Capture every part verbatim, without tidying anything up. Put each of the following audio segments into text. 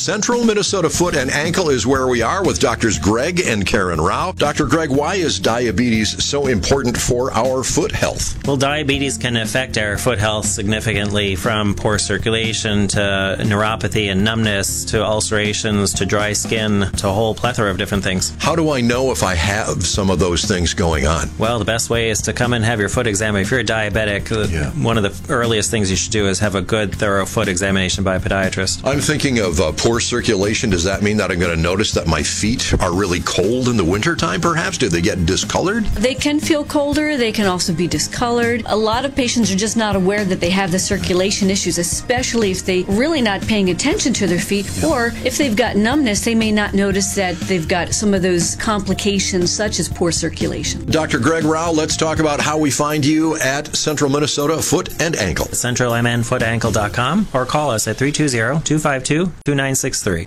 Central Minnesota Foot and Ankle is where we are with Doctors Greg and Karen Rao. Doctor Greg, why is diabetes so important for our foot health? Well, diabetes can affect our foot health significantly, from poor circulation to neuropathy and numbness to ulcerations to dry skin to a whole plethora of different things. How do I know if I have some of those things going on? Well, the best way is to come and have your foot examined. If you're a diabetic, yeah. one of the earliest things you should do is have a good, thorough foot examination by a podiatrist. I'm thinking of uh, poor circulation. Does that mean that I'm going to notice that my feet are really cold in the wintertime, perhaps? Do they get discolored? They can feel colder. They can also be discolored. A lot of patients are just not aware that they have the circulation issues, especially if they're really not paying attention to their feet, yeah. or if they've got numbness, they may not notice that they've got some of those complications such as poor circulation. Doctor Greg Rao, let's talk about how we find you at Central Minnesota Foot and Ankle. central m n foot ankle dot com or call us at three two zero, two five two, two nine six three.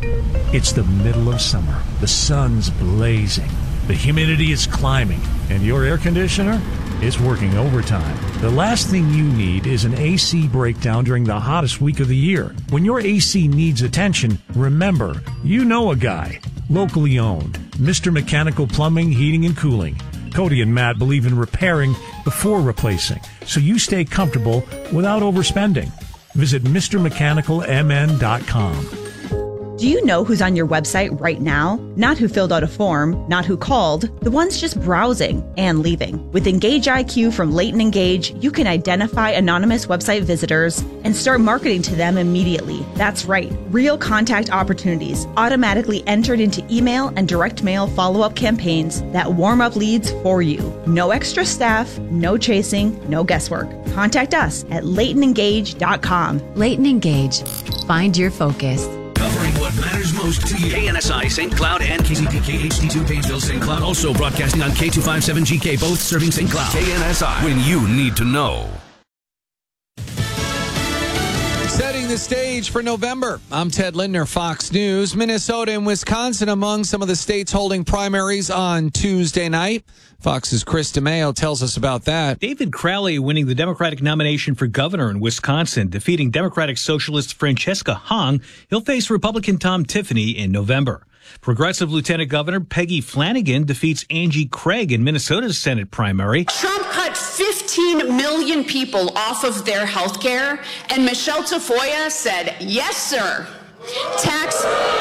It's the middle of summer. The sun's blazing. The humidity is climbing. And your air conditioner is working overtime. The last thing you need is an A C breakdown during the hottest week of the year. When your A C needs attention, remember, you know a guy. Locally owned. Mister Mechanical Plumbing, Heating, and Cooling. Cody and Matt believe in repairing before replacing, so you stay comfortable without overspending. Visit Mr Mechanical M N dot com. Do you know who's on your website right now? Not who filled out a form, not who called, the ones just browsing and leaving. With Engage I Q from Leighton Engage, you can identify anonymous website visitors and start marketing to them immediately. That's right, real contact opportunities automatically entered into email and direct mail follow-up campaigns that warm up leads for you. No extra staff, no chasing, no guesswork. Contact us at Leighton Engage dot com. Leighton Engage. Find your focus. Covering what matters most to you. K N S I Saint Cloud and K Z P K H D two Pageville Saint Cloud. Also broadcasting on K two fifty-seven G K, both serving Saint Cloud. K N S I, when you need to know. Setting the stage for November. I'm Ted Lindner, Fox News. Minnesota and Wisconsin among some of the states holding primaries on Tuesday night. Fox's Chris DeMeo tells us about that. David Crowley winning the Democratic nomination for governor in Wisconsin, defeating Democratic Socialist Francesca Hong. He'll face Republican Tom Tiffany in November. Progressive Lieutenant Governor Peggy Flanagan defeats Angie Craig in Minnesota's Senate primary. Trump cut fifteen million people off of their health care, and Michelle Tafoya said, yes, sir. Tax,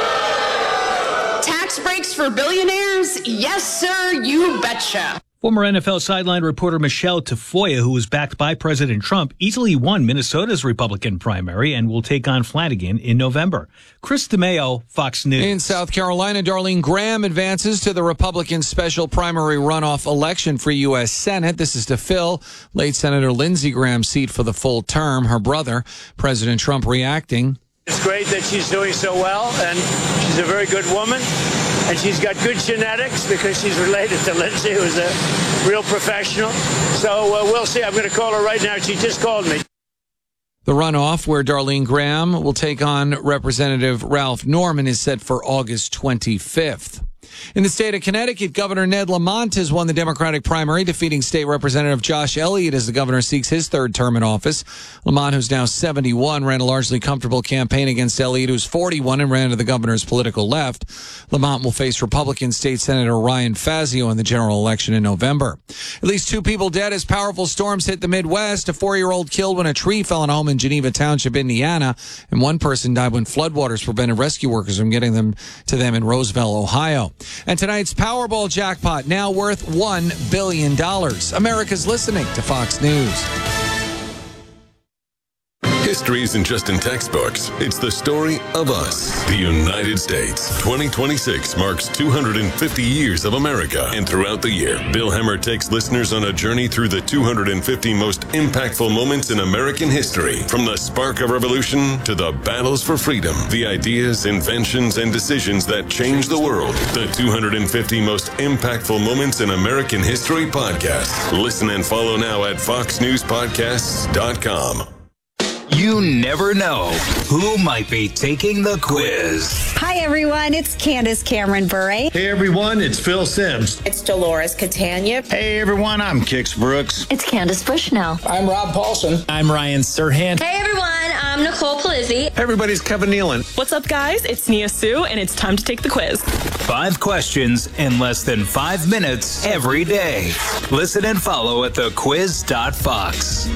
tax breaks for billionaires? Yes, sir, you betcha. Former N F L sideline reporter Michelle Tafoya, who was backed by President Trump, easily won Minnesota's Republican primary and will take on Flanagan in November. Chris DeMeo, Fox News. In South Carolina, Darlene Graham advances to the Republican special primary runoff election for U S Senate. This is to fill late Senator Lindsey Graham's seat for the full term. Her brother, President Trump, reacting. It's great that she's doing so well, and she's a very good woman, and she's got good genetics because she's related to Lindsey, who's a real professional. So uh, we'll see. I'm going to call her right now. She just called me. The runoff, where Darlene Graham will take on Representative Ralph Norman, is set for August twenty-fifth. In the state of Connecticut, Governor Ned Lamont has won the Democratic primary, defeating State Representative Josh Elliott as the governor seeks his third term in office. Lamont, who's now seventy-one, ran a largely comfortable campaign against Elliott, who's forty-one, and ran to the governor's political left. Lamont will face Republican State Senator Ryan Fazio in the general election in November. At least two people dead as powerful storms hit the Midwest. A four-year-old killed when a tree fell on a home in Geneva Township, Indiana, and one person died when floodwaters prevented rescue workers from getting them to them in Roseville, Ohio. And tonight's Powerball jackpot now worth one billion dollars. America's listening to Fox News. History isn't just in textbooks. It's the story of us, the United States. twenty twenty-six marks two hundred fifty years of America. And throughout the year, Bill Hemmer takes listeners on a journey through the two hundred fifty most impactful moments in American history. From the spark of revolution to the battles for freedom, the ideas, inventions, and decisions that changed the world. The two hundred fifty most impactful moments in American history podcast. Listen and follow now at fox news podcasts dot com. You never know who might be taking the quiz. Hi, everyone. It's Candace Cameron Bure. Hey, everyone. It's Phil Sims. It's Dolores Catania. Hey, everyone. I'm Kix Brooks. It's Candace Bushnell. I'm Rob Paulson. I'm Ryan Serhant. Hey, everyone. I'm I'm Nicole Palizzi. Everybody's Kevin Nealon. What's up, guys? It's Nia Sue, and it's time to take the quiz. Five questions in less than five minutes every day. Listen and follow at the quiz dot fox.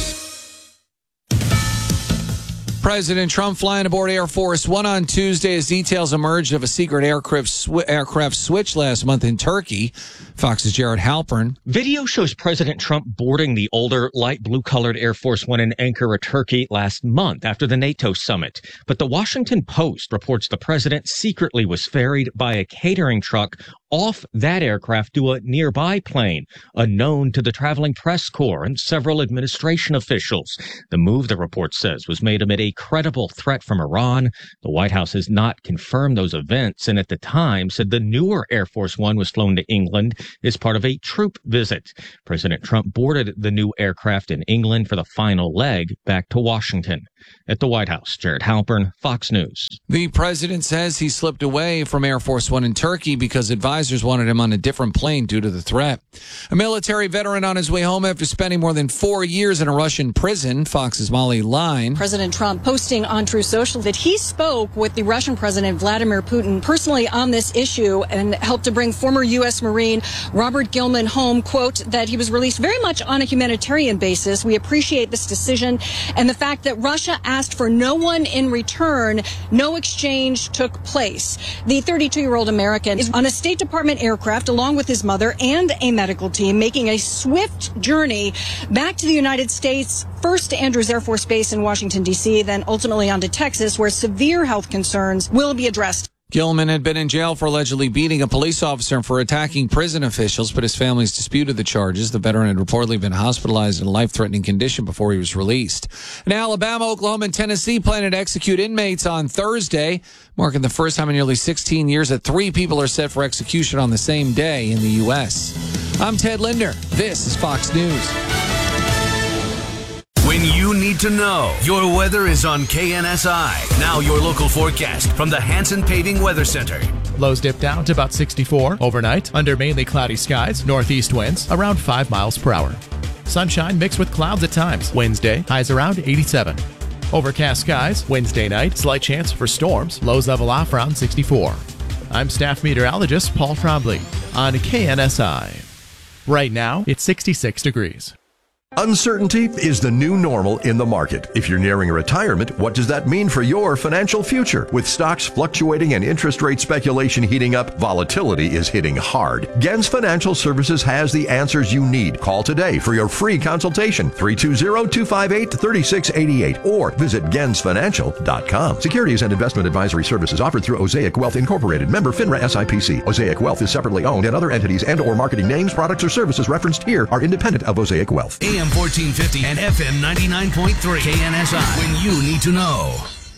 President Trump flying aboard Air Force One on Tuesday as details emerged of a secret aircraft, sw- aircraft switch last month in Turkey. Fox's Jared Halpern. Video shows President Trump boarding the older, light blue-colored Air Force One in Ankara, Turkey last month after the NATO summit. But the Washington Post reports the president secretly was ferried by a catering truck off that aircraft to a nearby plane, unknown to the traveling press corps and several administration officials. The move, the report says, was made amid a credible threat from Iran. The White House has not confirmed those events, and at the time said the newer Air Force One was flown to England as part of a troop visit. President Trump boarded the new aircraft in England for the final leg back to Washington. At the White House, Jared Halpern, Fox News. The president says he slipped away from Air Force One in Turkey because advisors wanted him on a different plane due to the threat. A military veteran on his way home after spending more than four years in a Russian prison. Fox's Molly Line. President Trump posting on Truth Social that he spoke with the Russian President Vladimir Putin personally on this issue and helped to bring former U S Marine Robert Gilman home. Quote, that he was released very much on a humanitarian basis. We appreciate this decision and the fact that Russia asked for no one in return. No exchange took place. The thirty-two-year-old American is on a State Department aircraft along with his mother and a medical team making a swift journey back to the United States, first to Andrews Air Force Base in Washington, D C, then ultimately on to Texas, where severe health concerns will be addressed. Gilman had been in jail for allegedly beating a police officer and for attacking prison officials, but his family's disputed the charges. The veteran had reportedly been hospitalized in a life-threatening condition before he was released. In Alabama, Oklahoma, and Tennessee plan to execute inmates on Thursday, marking the first time in nearly sixteen years that three people are set for execution on the same day in the U S. I'm Ted Linder. This is Fox News. When you need to know, your weather is on K N S I. Now your local forecast from the Hanson Paving Weather Center. Lows dip down to about sixty-four overnight under mainly cloudy skies, northeast winds around five miles per hour. Sunshine mixed with clouds at times. Wednesday, highs around eighty-seven. Overcast skies, Wednesday night, slight chance for storms, lows level off around sixty-four. I'm staff meteorologist Paul Trombley on K N S I. Right now, it's sixty-six degrees. Uncertainty is the new normal in the market. If you're nearing retirement, what does that mean for your financial future? With stocks fluctuating and interest rate speculation heating up, volatility is hitting hard. Gens Financial Services has the answers you need. Call today for your free consultation, three two zero, two five eight, three six eight eight, or visit gens financial dot com. Securities and investment advisory services offered through Osaic Wealth Incorporated, member FINRA S I P C. Osaic Wealth is separately owned, and other entities and or marketing names, products, or services referenced here are independent of Osaic Wealth. A M fourteen fifty and F M ninety-nine point three. K N S I. When you need to know.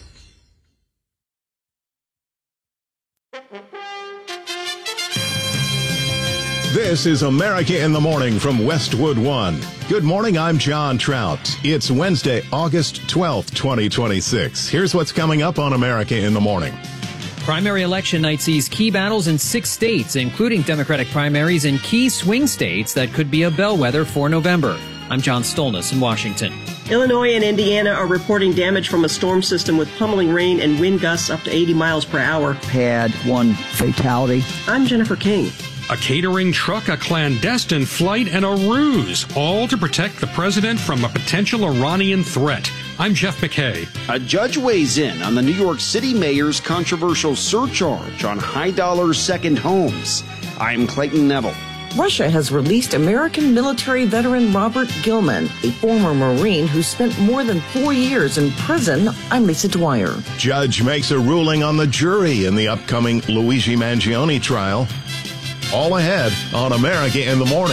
This is America in the Morning from Westwood One. Good morning, I'm John Trout. It's Wednesday, August twelfth, twenty twenty-six. Here's what's coming up on America in the Morning. Primary election night sees key battles in six states, including Democratic primaries in key swing states that could be a bellwether for November. I'm John Stolness in Washington. Illinois and Indiana are reporting damage from a storm system with pummeling rain and wind gusts up to eighty miles per hour. Had one fatality. I'm Jennifer King. A catering truck, a clandestine flight, and a ruse, all to protect the president from a potential Iranian threat. I'm Jeff McKay. A judge weighs in on the New York City mayor's controversial surcharge on high-dollar second homes. I'm Clayton Neville. Russia has released American military veteran Robert Gilman, a former Marine who spent more than four years in prison. I'm Lisa Dwyer. Judge makes a ruling on the jury in the upcoming Luigi Mangione trial. All ahead on America in the Morning.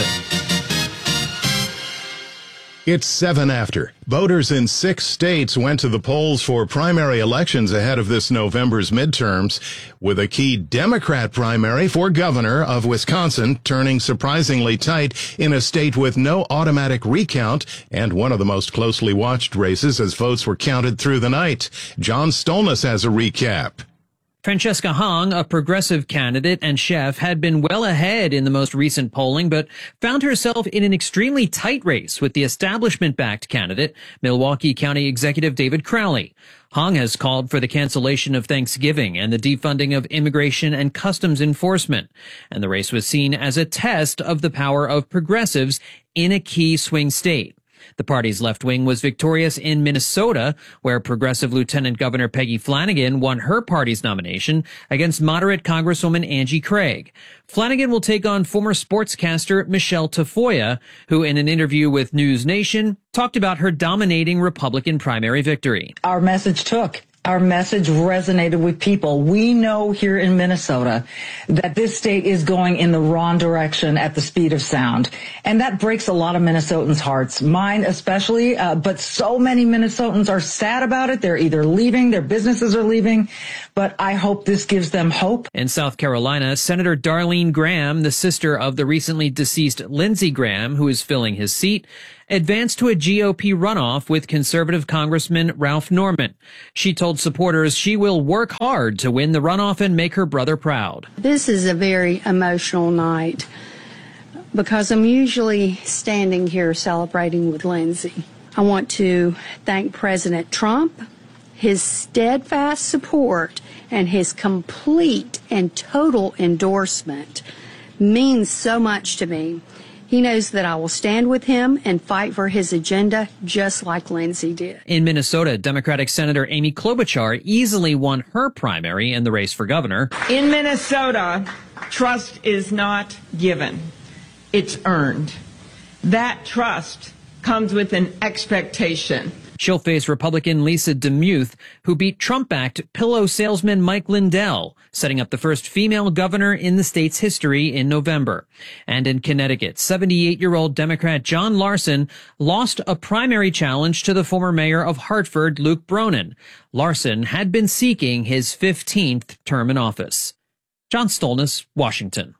It's seven after. Voters in six states went to the polls for primary elections ahead of this November's midterms, with a key Democrat primary for governor of Wisconsin turning surprisingly tight in a state with no automatic recount and one of the most closely watched races as votes were counted through the night. John Stolness has a recap. Francesca Hong, a progressive candidate and chef, had been well ahead in the most recent polling, but found herself in an extremely tight race with the establishment-backed candidate, Milwaukee County Executive David Crowley. Hong has called for the cancellation of Thanksgiving and the defunding of immigration and customs enforcement. And the race was seen as a test of the power of progressives in a key swing state. The party's left wing was victorious in Minnesota, where progressive Lieutenant Governor Peggy Flanagan won her party's nomination against moderate Congresswoman Angie Craig. Flanagan will take on former sportscaster Michelle Tafoya, who in an interview with News Nation talked about her dominating Republican primary victory. Our message took. Our message resonated with people. We know here in Minnesota that this state is going in the wrong direction at the speed of sound. And that breaks a lot of Minnesotans' hearts, mine especially. Uh, but so many Minnesotans are sad about it. They're either leaving, their businesses are leaving. But I hope this gives them hope. In South Carolina, Senator Darlene Graham, the sister of the recently deceased Lindsey Graham, who is filling his seat, advanced to a G O P runoff with conservative Congressman Ralph Norman. She told supporters she will work hard to win the runoff and make her brother proud. This is a very emotional night because I'm usually standing here celebrating with Lindsey. I want to thank President Trump, his steadfast support, and his complete and total endorsement means so much to me. He knows that I will stand with him and fight for his agenda just like Lindsey did. In Minnesota, Democratic Senator Amy Klobuchar easily won her primary in the race for governor. In Minnesota, trust is not given. It's earned. That trust comes with an expectation. She'll face Republican Lisa DeMuth, who beat Trump-backed pillow salesman Mike Lindell, setting up the first female governor in the state's history in November. And in Connecticut, seventy-eight-year-old Democrat John Larson lost a primary challenge to the former mayor of Hartford, Luke Bronin. Larson had been seeking his fifteenth term in office. John Stolness, Washington.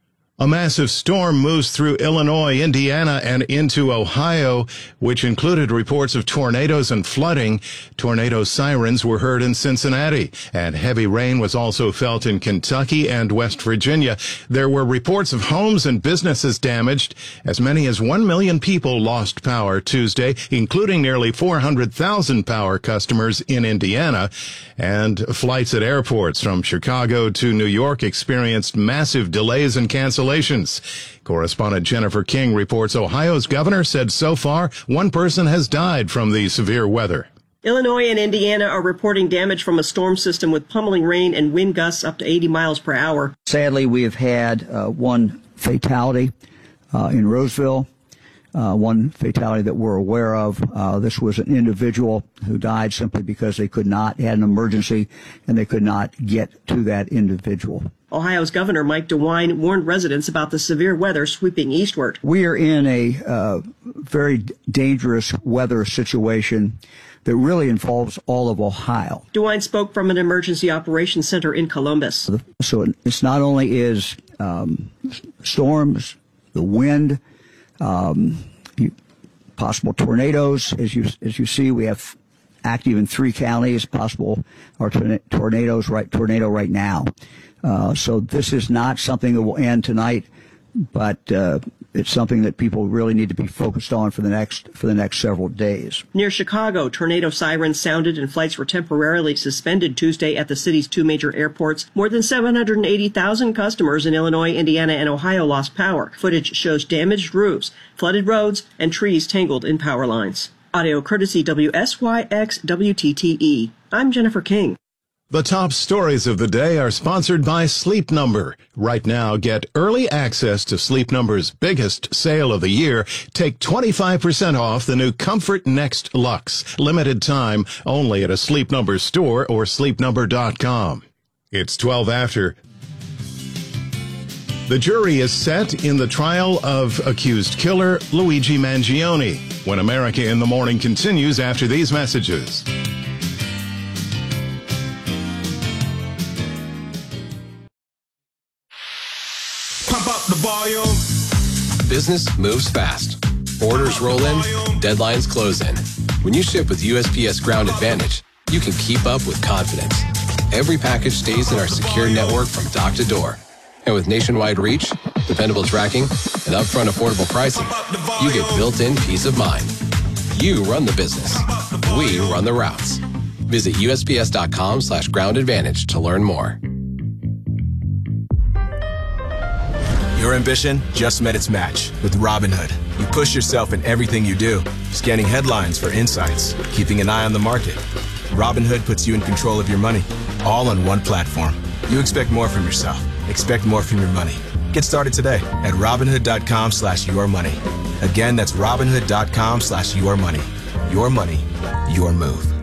A massive storm moves through Illinois, Indiana, and into Ohio, which included reports of tornadoes and flooding. Tornado sirens were heard in Cincinnati, and heavy rain was also felt in Kentucky and West Virginia. There were reports of homes and businesses damaged. As many as one million people lost power Tuesday, including nearly four hundred thousand power customers in Indiana. And flights at airports from Chicago to New York experienced massive delays and cancellations. Correspondent Jennifer King reports Ohio's governor said so far one person has died from the severe weather. Illinois and Indiana are reporting damage from a storm system with pummeling rain and wind gusts up to eighty miles per hour. Sadly, we have had uh, one fatality uh, in Roseville, uh, one fatality that we're aware of. Uh, this was an individual who died simply because they could not, had an emergency, and they could not get to that individual. Ohio's Governor Mike DeWine warned residents about the severe weather sweeping eastward. We are in a uh, very dangerous weather situation that really involves all of Ohio. DeWine spoke from an emergency operations center in Columbus. So it's not only is um, storms, the wind, um, possible tornadoes. As you as you see, we have active in three counties. Possible or tornadoes right tornado right now. Uh, so this is not something that will end tonight, but uh, it's something that people really need to be focused on for the next for the next several days. Near Chicago, tornado sirens sounded and flights were temporarily suspended Tuesday at the city's two major airports. More than seven hundred eighty thousand customers in Illinois, Indiana, and Ohio lost power. Footage shows damaged roofs, flooded roads, and trees tangled in power lines. Audio courtesy W S Y X W T T E. I'm Jennifer King. The top stories of the day are sponsored by Sleep Number. Right now, get early access to Sleep Number's biggest sale of the year. Take twenty-five percent off the new Comfort Next Luxe. Limited time only at a Sleep Number store or sleep number dot com. It's twelve after. The jury is set in the trial of accused killer Luigi Mangione. When America in the Morning continues after these messages. Pump up the volume. Business moves fast. Orders roll in, deadlines close in. When you ship with U S P S Ground Advantage, you can keep up with confidence. every package stays in our secure network from dock to door. And with nationwide reach, dependable tracking, and upfront affordable pricing, you get built-in peace of mind. You run the business. We run the routes. Visit U S P S dot com slash ground advantage to learn more. Your ambition just met its match with Robinhood. You push yourself in everything you do, scanning headlines for insights, keeping an eye on the market. Robinhood puts you in control of your money, all on one platform. You expect more from yourself. Expect more from your money. Get started today at Robinhood.com slash your money. Again, that's Robinhood.com slash your money. Your money, your move.